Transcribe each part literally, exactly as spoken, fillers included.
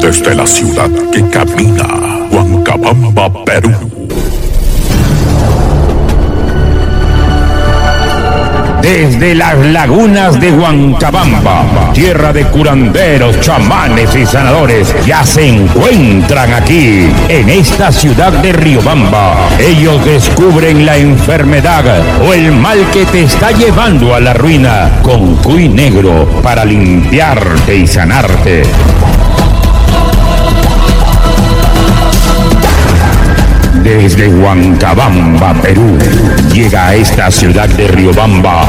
Desde la ciudad que camina, Huancabamba, Perú. Desde las lagunas de Huancabamba, tierra de curanderos, chamanes y sanadores, ya se encuentran aquí, en esta ciudad de Riobamba. Ellos descubren la enfermedad o el mal que te está llevando a la ruina con cuy negro para limpiarte y sanarte. Desde Huancabamba, Perú, llega a esta ciudad de Riobamba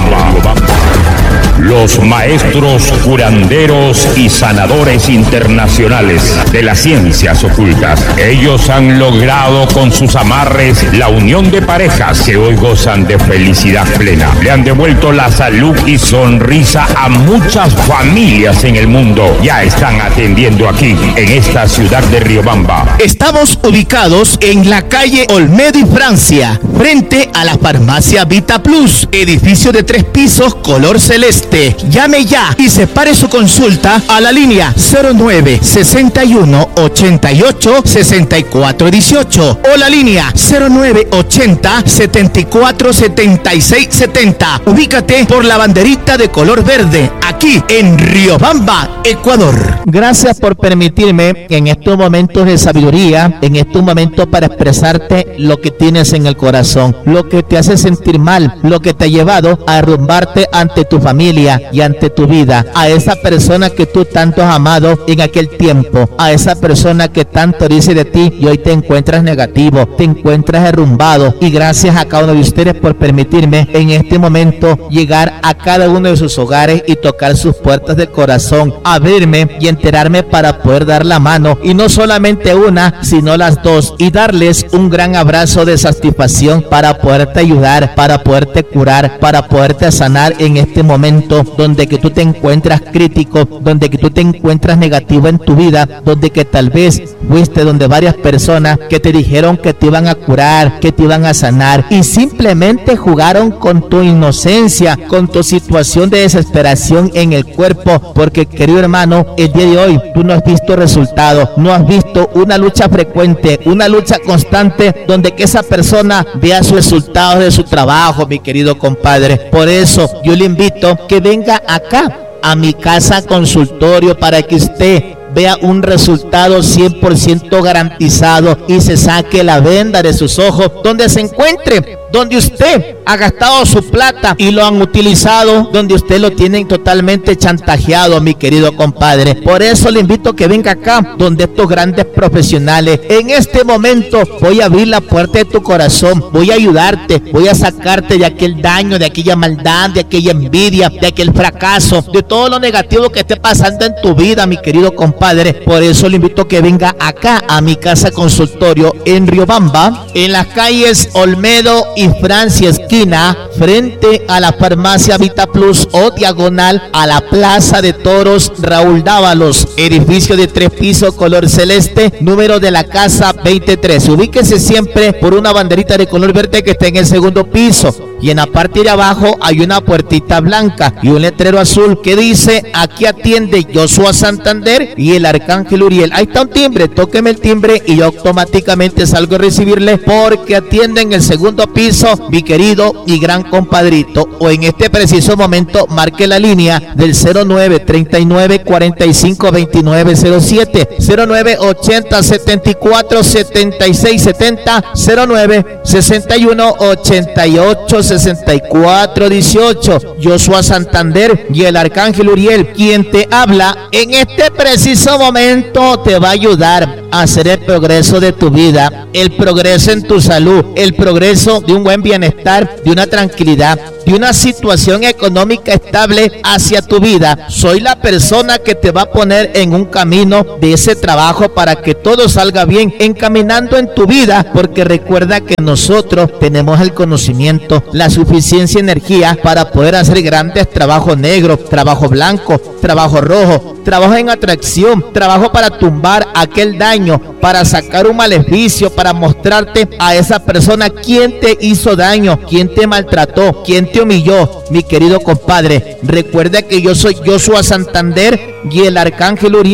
los maestros curanderos y sanadores internacionales de las ciencias ocultas. Ellos han logrado con sus amarres la unión de parejas que hoy gozan de felicidad plena. Le han devuelto la salud y sonrisa a muchas familias en el mundo. Ya están atendiendo aquí, en esta ciudad de Riobamba. Estamos ubicados en la calle Olmedo y Francia, frente a la farmacia Vita Plus, edificio de tres pisos color celeste. Llame ya y separe su consulta a la línea cero nueve sesenta y uno ochenta y ocho sesenta y cuatro dieciocho o la línea cero nueve ochenta setenta y cuatro setenta y seis setenta. Ubícate por la banderita de color verde, aquí en Riobamba, Ecuador. Gracias por permitirme en estos momentos de sabiduría, en estos momentos para expresarte lo que tienes en el corazón, lo que te hace sentir mal, lo que te ha llevado a arrumbarte ante tu familia y ante tu vida, a esa persona que tú tanto has amado en aquel tiempo, a esa persona que tanto dice de ti y hoy te encuentras negativo, te encuentras derrumbado. Y gracias a cada uno de ustedes por permitirme en este momento llegar a cada uno de sus hogares y tocar sus puertas del corazón, abrirme y enterarme para poder dar la mano, y no solamente una, sino las dos, y darles un gran abrazo de satisfacción para poderte ayudar, para poderte curar, para poderte sanar en este momento donde que tú te encuentras crítico, donde que tú te encuentras negativo en tu vida, donde que tal vez fuiste donde varias personas que te dijeron que te iban a curar, que te iban a sanar, y simplemente jugaron con tu inocencia, con tu situación de desesperación en el cuerpo, porque querido hermano, el día de hoy tú no has visto resultados, no has visto una lucha frecuente, una lucha constante, donde que esa persona vea sus resultados de su trabajo, mi querido compadre. Por eso yo le invito que venga acá a mi casa consultorio para que usted vea un resultado cien por ciento garantizado y se saque la venda de sus ojos donde se encuentre, donde usted ha gastado su plata y lo han utilizado, donde usted lo tienen totalmente chantajeado, mi querido compadre. Por eso le invito a que venga acá, donde estos grandes profesionales. En este momento voy a abrir la puerta de tu corazón, voy a ayudarte, voy a sacarte de aquel daño, de aquella maldad, de aquella envidia, de aquel fracaso, de todo lo negativo que esté pasando en tu vida, mi querido compadre. Por eso le invito a que venga acá a mi casa consultorio en Riobamba, en las calles Olmedo y Francia esquina, frente a la farmacia Vita Plus o diagonal a la Plaza de Toros Raúl Dávalos, edificio de tres pisos color celeste, número de la casa veintitrés. Ubíquese siempre por una banderita de color verde que está en el segundo piso, y en la parte de abajo hay una puertita blanca y un letrero azul que dice: aquí atiende Joshua Santander y el Arcángel Uriel. Ahí está un timbre, tóqueme el timbre y yo automáticamente salgo a recibirle, porque atiende en el segundo piso mi querido y gran compadrito. O en este preciso momento marque la línea del cero nueve treinta y nueve cuarenta y cinco veintinueve cero siete, cero nueve ochenta setenta y cuatro setenta y seis setenta, cero nueve sesenta y uno ochenta y ocho sesenta y cuatro dieciocho. Joshua Santander y el Arcángel Uriel, quien te habla en este preciso momento, te va a ayudar a hacer el progreso de tu vida, el progreso en tu salud, el progreso de un buen bienestar, de una tranquilidad, de una situación económica estable hacia tu vida. Soy la persona que te va a poner en un camino de ese trabajo para que todo salga bien, encaminando en tu vida, porque recuerda que nosotros tenemos el conocimiento, la suficiencia de energía para poder hacer grandes trabajos negros, trabajo blanco, trabajo rojo, trabajo en atracción, trabajo para tumbar aquel daño, para sacar un maleficio, para mostrarte a esa persona quién te hizo daño, quién te maltrató, quién te humilló. Mi querido compadre, recuerda que yo soy Joshua Santander y el Arcángel Uriel,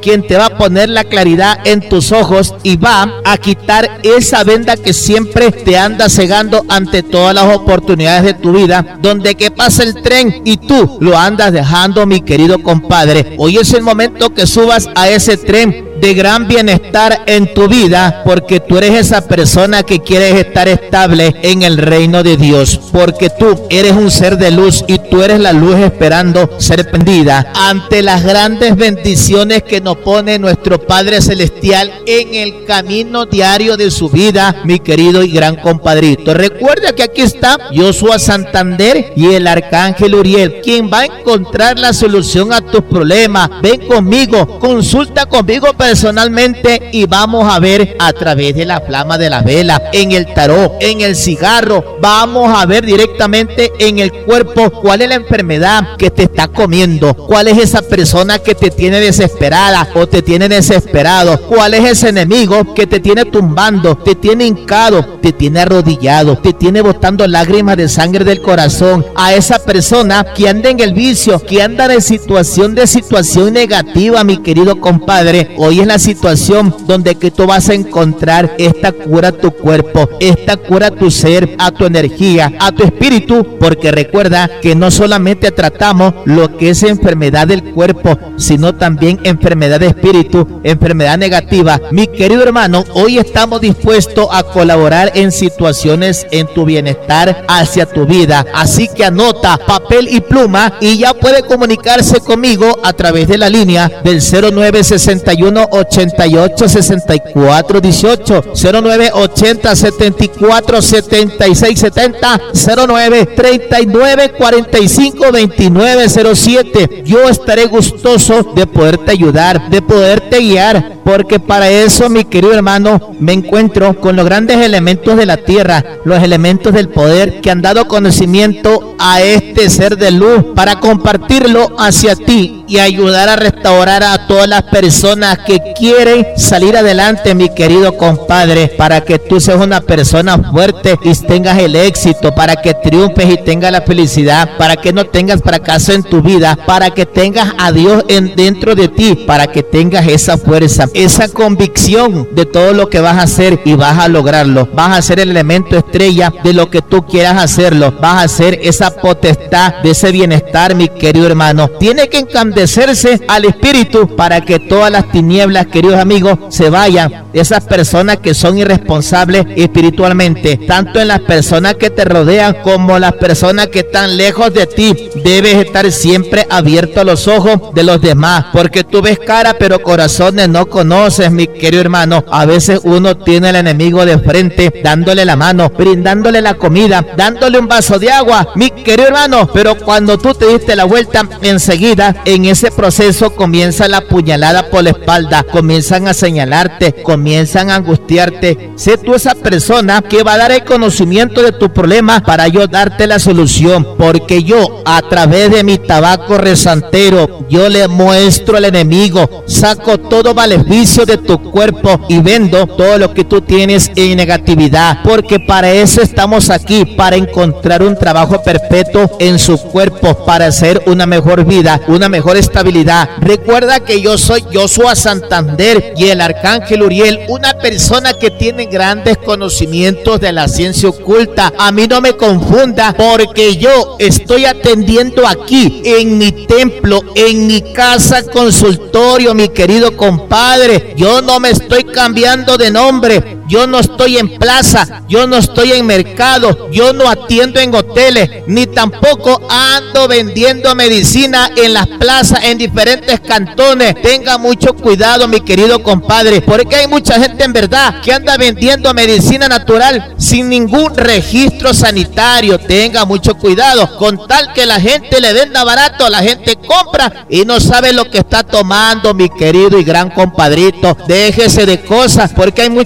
quien te va a poner la claridad en tus ojos y va a quitar esa venda que siempre te anda cegando ante todas las oportunidades de tu vida, donde que pasa el tren y tú lo andas dejando, mi querido compadre. Hoy es el momento que subas a ese tren de gran bienestar en tu vida, porque tú eres esa persona que quieres estar estable en el reino de Dios, porque tú eres un ser de luz y tú eres la luz esperando ser prendida ante las grandes bendiciones que nos pone nuestro Padre Celestial en el camino diario de su vida, mi querido y gran compadrito. Recuerda que aquí está Joshua Santander y el Arcángel Uriel, quien va a encontrar la solución a tus problemas. Ven conmigo, consulta conmigo personalmente y vamos a ver a través de la flama de la vela, en el tarot, en el cigarro, vamos a ver directamente en el cuerpo cuál es la enfermedad que te está comiendo, cuál es esa persona que te tiene desesperada o te tiene desesperado, cuál es ese enemigo que te tiene tumbando, te tiene hincado, te tiene arrodillado, te tiene botando lágrimas de sangre del corazón, a esa persona que anda en el vicio, que anda en situación de situación negativa, mi querido compadre. Hoy es la situación donde que tú vas a encontrar esta cura a tu cuerpo, esta cura a tu ser, a tu energía, a tu espíritu, porque recuerda que no solamente tratamos lo que es enfermedad del cuerpo, sino también enfermedad de espíritu, enfermedad negativa. Mi querido hermano, hoy estamos dispuestos a colaborar en situaciones en tu bienestar hacia tu vida, así que anota papel y pluma y ya puede comunicarse conmigo a través de la línea del cero nueve sesenta y uno ochenta y ocho sesenta y cuatro dieciocho, cero nueve ochenta setenta y cuatro setenta y seis setenta, cero nueve treinta y nueve cuarenta y cinco veintinueve cero siete. Yo estaré gustoso de poderte ayudar, de poderte guiar, porque para eso, mi querido hermano, me encuentro con los grandes elementos de la tierra, los elementos del poder que han dado conocimiento a este ser de luz para compartirlo hacia ti y ayudar a restaurar a todas las personas que quieren salir adelante, mi querido compadre, para que tú seas una persona fuerte y tengas el éxito, para que triunfes y tengas la felicidad, para que no tengas fracaso en tu vida, para que tengas a Dios en, dentro de ti, para que tengas esa fuerza, esa convicción de todo lo que vas a hacer y vas a lograrlo. Vas a ser el elemento estrella de lo que tú quieras hacerlo, vas a ser esa potestad de ese bienestar, mi querido hermano. Tiene que encandecerse al espíritu para que todas las tinieblas, queridos amigos, se vayan. Esas personas que son irresponsables espiritualmente, tanto en las personas que te rodean como las personas que están lejos de ti, debes estar siempre abierto a los ojos de los demás, porque tú ves cara pero corazones no conoces, mi querido hermano. A veces uno tiene al enemigo de frente, dándole la mano, brindándole la comida, dándole un vaso de agua, mi querido hermano, pero cuando tú te diste la vuelta, enseguida en ese proceso comienza la puñalada por la espalda, comienzan a señalarte, comienzan a angustiarte. Sé tú esa persona que va a dar el conocimiento de tu problema para yo darte la solución, porque yo a través de mi tabaco rezantero, yo le muestro al enemigo, saco todo maleficio de tu cuerpo y vendo todo lo que tú tienes en negatividad, porque para eso estamos aquí, para encontrar un trabajo perpetuo en su cuerpo, para hacer una mejor vida, una mejor estabilidad. Recuerda que yo soy Joshua Santander y el Arcángel Uriel, una persona que tiene grandes conocimientos de la ciencia oculta. A mí no me confunda, porque yo estoy atendiendo aquí en mi templo, en mi casa consultorio, mi querido compadre. Yo no me estoy cambiando de nombre, yo no estoy en plaza, yo no estoy en mercado, yo no atiendo en hoteles, ni tampoco ando vendiendo medicina en las plazas, en diferentes cantones. Tenga mucho cuidado, mi querido compadre, porque hay mucha gente en verdad que anda vendiendo medicina natural sin ningún registro sanitario. Tenga mucho cuidado, con tal que la gente le venda barato, la gente compra y no sabe lo que está tomando, mi querido y gran compadrito. Déjese de cosas, porque hay mucha gente en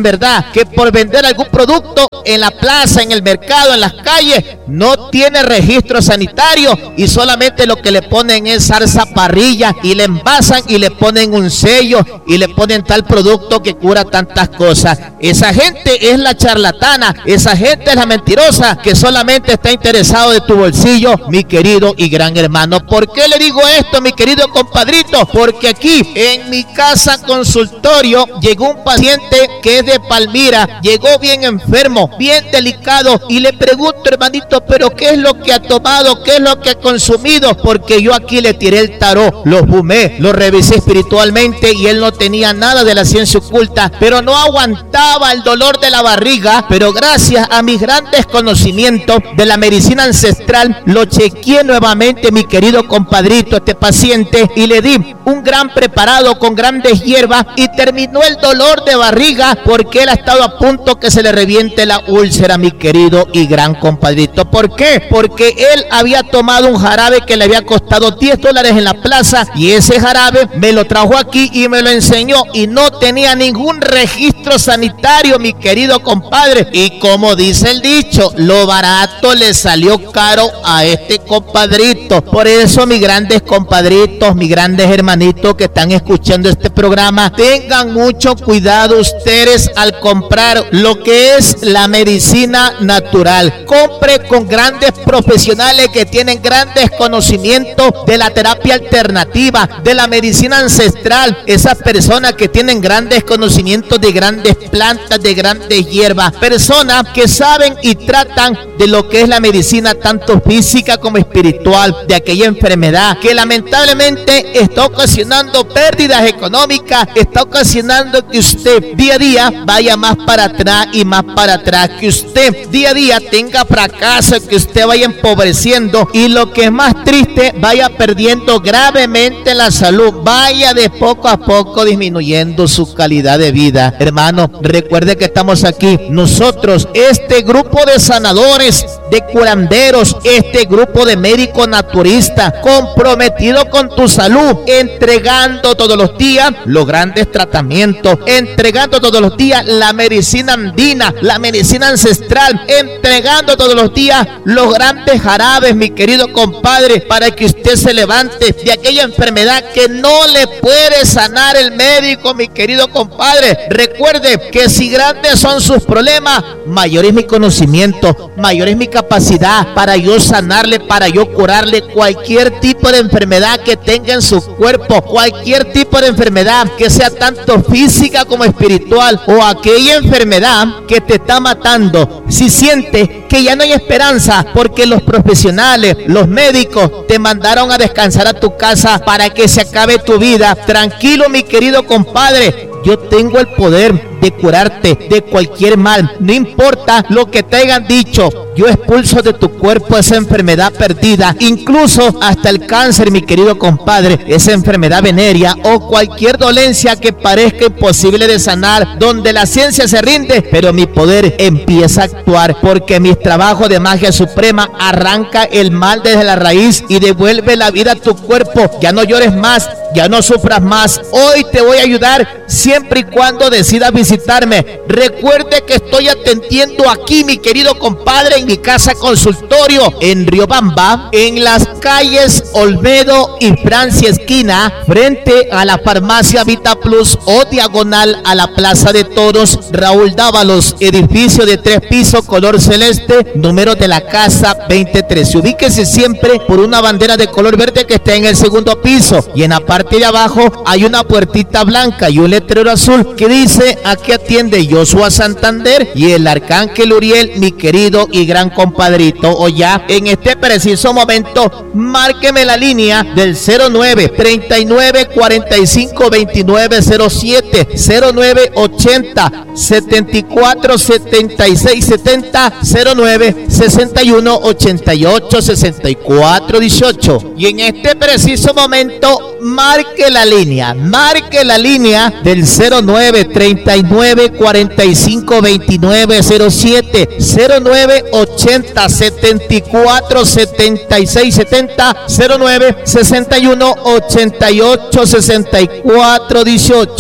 verdad que por vender algún producto en la plaza, en el mercado, en las calles, no tiene registro sanitario y solamente lo que le ponen es salsa parrilla y le envasan y le ponen un sello y le ponen tal producto que cura tantas cosas? Esa gente es la charlatana, esa gente es la mentirosa que solamente está interesado de tu bolsillo, mi querido y gran hermano. ¿Por qué le digo esto, mi querido compadrito? Porque aquí en mi casa consultorio llegó un paciente que es de Palmira, llegó bien enfermo, bien delicado, y le pregunto, hermanito, pero ¿qué es lo que ha tomado? ¿Qué es lo que ha consumido? Porque yo aquí le tiré el tarot, lo fumé, lo revisé espiritualmente y él no tenía nada de la ciencia oculta, pero no aguantaba el dolor de la barriga. Pero gracias a mis grandes conocimientos de la medicina ancestral, lo chequeé nuevamente, mi querido compadrito, este paciente, y le di un gran preparado con grandes hierbas y terminó el dolor de barriga, porque él ha estado a punto que se le reviente la úlcera, mi querido y gran compadrito. ¿Por qué? Porque él había tomado un jarabe que le había costado diez dólares en la plaza, y ese jarabe me lo trajo aquí y me lo enseñó y no tenía ningún registro sanitario, mi querido compadre. Y como dice el dicho, lo barato le salió caro a este compadrito. Por eso, mis grandes compadritos, mis grandes hermanitos que están escuchando este programa, tengan mucho cuidado ustedes al comprar lo que es la medicina natural. Compre con grandes profesionales que tienen grandes conocimientos de la terapia alternativa, de la medicina ancestral. Esas personas que tienen grandes conocimientos de grandes plantas, de grandes hierbas. Personas que saben y tratan de lo que es la medicina tanto física como espiritual, de aquella enfermedad que lamentablemente está ocasionando pérdidas económicas, está ocasionando que usted día a día vaya más para atrás y más para atrás, que usted día a día tenga fracaso, que usted vaya empobreciendo y, lo que es más triste, vaya perdiendo gravemente la salud, vaya de poco a poco disminuyendo su calidad de vida. Hermano, recuerde que estamos aquí nosotros, este grupo de sanadores, de curanderos, este grupo de médicos naturistas comprometidos con tu salud, entregando todos los días los grandes tratamientos, entregando todos los días la medicina andina, la medicina ancestral, entregando todos los días los grandes jarabes, mi querido compadre, para que usted se levante de aquella enfermedad que no le puede sanar el médico, mi querido compadre. Recuerde que si grandes son sus problemas, mayor es mi conocimiento, mayor es mi capacidad para yo sanarle, para yo curarle cualquier tipo de enfermedad que tenga en su cuerpo, cualquier tipo de enfermedad que sea tanto física como espiritual, o aquella enfermedad que te está matando. Si sientes que ya no hay esperanza porque los profesionales, los médicos te mandaron a descansar a tu casa para que se acabe tu vida, tranquilo, mi querido compadre, yo tengo el poder de curarte de cualquier mal. No importa lo que te hayan dicho, yo expulso de tu cuerpo esa enfermedad perdida, incluso hasta el cáncer, mi querido compadre, esa enfermedad venérea o cualquier dolencia que parezca imposible de sanar, donde la ciencia se rinde, pero mi poder empieza a actuar, porque mi trabajo de magia suprema arranca el mal desde la raíz y devuelve la vida a tu cuerpo. Ya no llores más, ya no sufras más. Hoy te voy a ayudar siempre y cuando decidas visitarme. Recuerde que estoy atendiendo aquí, mi querido compadre, en mi casa consultorio en Riobamba, en las calles Olmedo y Francia esquina, frente a la farmacia Vita Plus o diagonal a la Plaza de Toros Raúl Dávalos, edificio de tres pisos color celeste, número de la casa veintitrés. Ubíquese siempre por una bandera de color verde que está en el segundo piso, y en la parte de abajo hay una puertita blanca y un letrero azul que dice: aquí atiende Joshua Santander y el Arcángel Uriel, mi querido y gran compadrito. O ya en este preciso momento, márqueme la línea del cero nueve, treinta y nueve, cuarenta y cinco, veintinueve cero siete, cero nueve, ochenta, setenta y cuatro, setenta y seis setenta, cero nueve, sesenta y uno, ochenta y ocho, sesenta y cuatro dieciocho. Y en este preciso momento, marque la línea, marque la línea del cero nueve, treinta y nueve, cuarenta y cinco, veintinueve cero siete, cero nueve, ochenta, setenta y cuatro, setenta y seis setenta, cero nueve, sesenta y uno, ochenta y ocho, sesenta y cuatro dieciocho.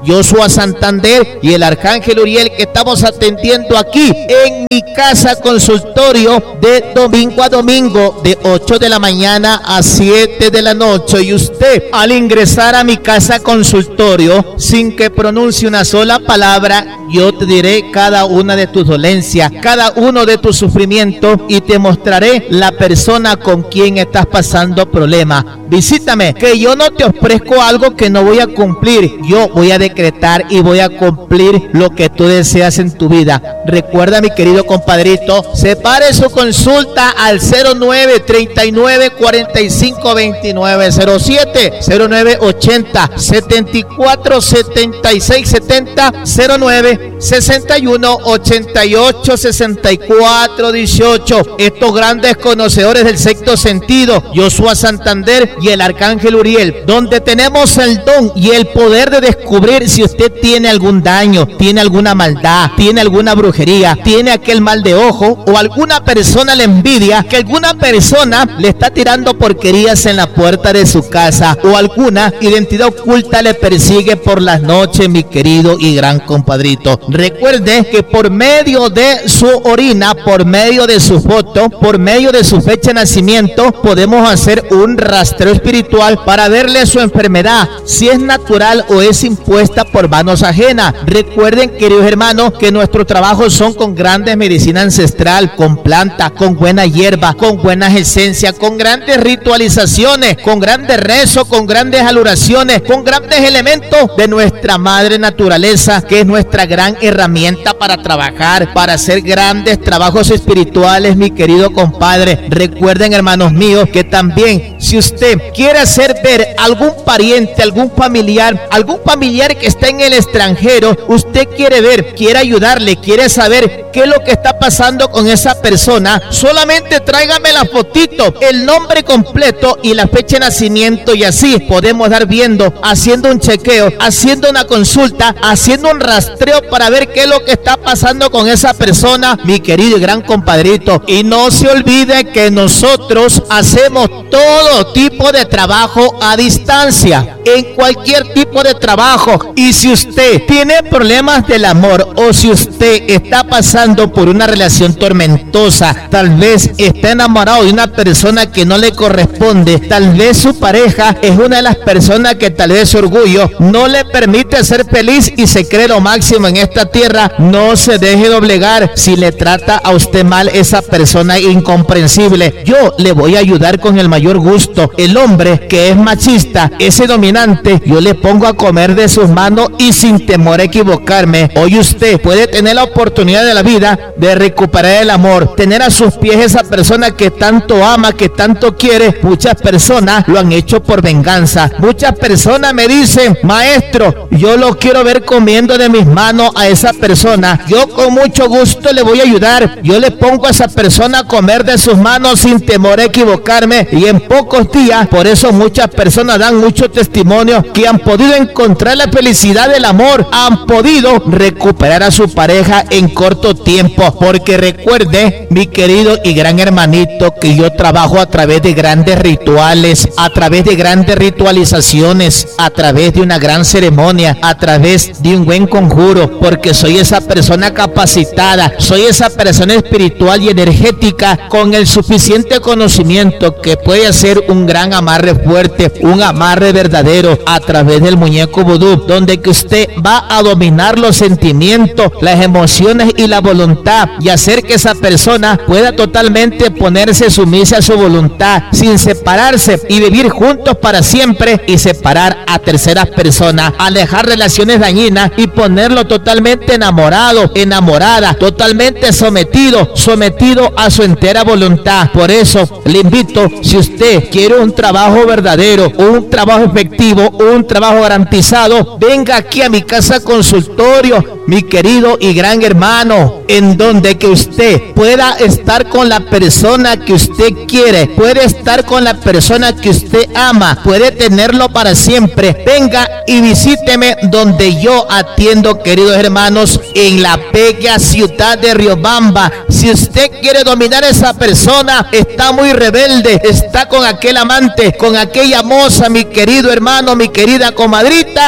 Joshua Santander y el Arcángel Uriel, que estamos atendiendo aquí en mi casa consultorio de domingo a domingo de ocho de la mañana a siete de la noche. Y usted, al ingresar a mi casa consultorio, sin que pronuncie una sola palabra, yo te diré cada una de tus dolencias, cada uno de tus sufrimientos, y te mostraré la persona con quien estás pasando problemas. Visítame, que yo no te ofrezco algo que no voy a cumplir. Yo voy a decretar y voy a cumplir lo que tú deseas en tu vida. Recuerda, mi querido compadrito, separe su consulta al cero nueve treinta y nueve cuarenta y cinco veintinueve cero siete, cero nueve ochenta setenta y cuatro setenta y seis setenta, cero nueve sesenta y uno ochenta y ocho sesenta y cuatro dieciocho. Estos grandes conocedores del sexto sentido, Joshua Santander y el Arcángel Uriel, donde tenemos el don y el poder de descubrir si usted tiene algún daño, tiene alguna maldad, tiene alguna brujería, tiene aquel mal de ojo, o alguna persona le envidia, que alguna persona le está tirando porquerías en la puerta de su casa, o alguna identidad oculta le persigue por las noches, mi querido y gran compadrito. Recuerde que por medio de su orina, por medio de su foto, por medio de su fecha de nacimiento, podemos hacer un rastreo espiritual para verle su enfermedad, si es natural o es impuesta por manos ajenas. Recuerden, queridos hermanos, que nuestros trabajos son con grandes medicina ancestral, con plantas, con buena hierba, con buenas esencias, con grandes ritualizaciones, con grandes rezos, con grandes aluraciones, con grandes elementos de nuestra madre naturaleza, que es nuestra gran herramienta para trabajar, para hacer grandes trabajos espirituales, mi querido compadre. Recuerden, hermanos míos, que también si usted quiere hacer ver algún pariente, algún familiar, algún familiar que está en el extranjero, usted quiere ver, quiere ayudarle, quiere saber qué es lo que está pasando con esa persona, solamente tráigame la fotito, el nombre completo y la fecha de nacimiento, y así podemos dar viendo, haciendo un chequeo, haciendo una consulta, haciendo un rastreo para ver qué es lo que está pasando con esa persona, mi querido y gran compadrito. Y no se olvide que nosotros hacemos todo tipo de trabajo a distancia, en cualquier tipo de trabajo. Y si usted tiene problemas del amor, o si usted está pasando por una relación tormentosa, tal vez está enamorado de una persona que no le corresponde, tal vez su pareja es una de las personas que tal vez su orgullo no le permite ser feliz y se cree lo máximo en esta tierra, no se deje doblegar. Si le trata a usted mal esa persona incomprensible, yo le voy a ayudar con el mayor gusto. El hombre que es machista, ese dominante, yo le pongo a comer de sus manos y sin temor a equivocarme. Hoy usted puede tener la oportunidad de la vida de recuperar el amor, tener a sus pies esa persona que tanto ama, que tanto quiere. Muchas personas lo han hecho por venganza. Muchas personas me dicen: maestro, yo lo quiero ver comiendo de mis manos a esa persona. Yo con mucho gusto le voy a ayudar. Yo le pongo a esa persona a comer de sus manos sin temor a equivocarme, y en pocos días, por eso muchas personas dan mucho testimonio que han podido encontrar la felicidad del amor, han podido recuperar a su pareja en corto tiempo. Porque recuerde, mi querido y gran hermanito, que yo trabajo a través de grandes rituales, a través de grandes ritualizaciones, a través de una gran ceremonia, a través de un buen conjuro, porque soy esa persona capacitada, soy esa persona espiritual y energética con el suficiente conocimiento que puede hacer un gran amarre fuerte, un amarre verdadero a través del muñeco vudú, donde que usted va a dominar los sentimientos, las emociones y la voluntad, y hacer que esa persona pueda totalmente ponerse sumisa a su voluntad, sin separarse, y vivir juntos para siempre, y separar a terceras personas, alejar relaciones dañinas y ponerlo totalmente enamorado, enamorada, totalmente sometido, sometido a su entera voluntad. Por eso le invito, si usted quiere un trabajo verdadero, un trabajo efectivo, un trabajo garantizado, venga aquí a mi casa consultorio, mi querido y gran hermano, en donde que usted pueda estar con la persona que usted quiere, puede estar con la persona que usted ama, puede tenerlo para siempre. Venga y visíteme, donde yo atiendo, queridos hermanos, en la bella ciudad de Riobamba. Si usted quiere dominar a esa persona, está muy rebelde, está con aquel amante, con aquella moza, mi querido hermano, mi querida comadrita, solamente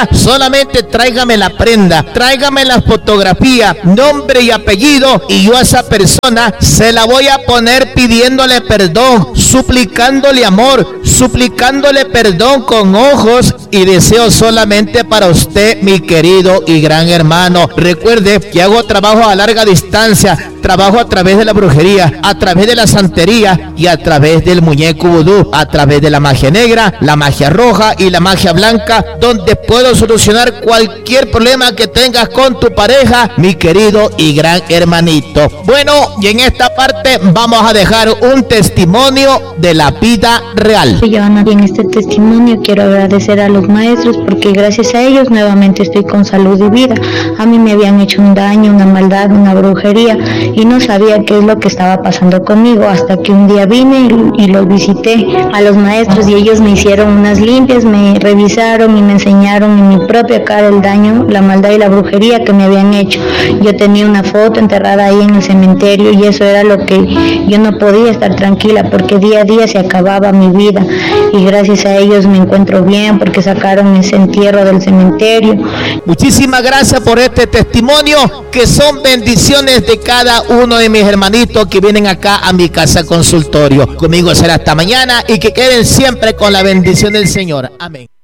solamente tráigame la prenda, tráigame la fotografía, nombre y apellido, y yo a esa persona se la voy a poner pidiéndole perdón, suplicándole amor, suplicándole perdón con ojos y deseos solamente para usted, mi querido y gran hermano. Recuerde que hago trabajo a larga distancia, trabajo a través de la brujería, a través de la santería y a través del muñeco vudú, a través de la magia negra, la magia roja y la magia blanca, donde puedo solucionar cualquier problema que tengas con tu pareja, mi querido y gran hermanito. Bueno, y en esta parte vamos a dejar un testimonio de la vida real. Yo, en este testimonio quiero agradecer a los maestros porque gracias a ellos nuevamente estoy con salud y vida. A mí me habían hecho un daño, una maldad, una brujería y no sabía qué es lo que estaba pasando conmigo hasta que un día vine y, y los visité a los maestros y ellos me hicieron unas limpias, me revisaron y me enseñaron en mi propia cara el daño, la maldad y la brujería que me habían hecho. Yo tenía una foto enterrada ahí en el cementerio y eso era lo que yo no podía estar tranquila porque día a día se acababa mi vida y gracias a ellos me encuentro bien porque sacaron ese entierro del cementerio. Muchísimas gracias por este testimonio que son bendiciones de cada uno de mis hermanitos que vienen acá a mi casa consultorio. Conmigo será hasta mañana y que queden siempre con la bendición del Señor. Amén.